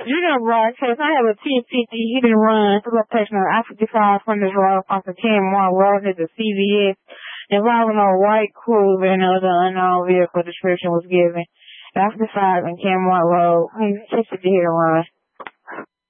You know, right, because I have a 1050 hit and run location on I-55 from this road off the 10-1 road to the CVS involving a white coupe and another unknown vehicle description was given. I-55 and 10-1 road, 1050 hit and run.